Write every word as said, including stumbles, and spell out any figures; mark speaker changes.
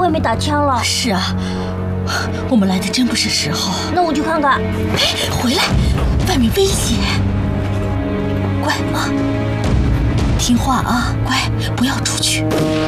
Speaker 1: 外面打枪了。
Speaker 2: 是啊，我们来的真不是时候。
Speaker 1: 那我去看看。
Speaker 2: 哎，回来，外面危险。乖啊，听话啊，乖，不要出去。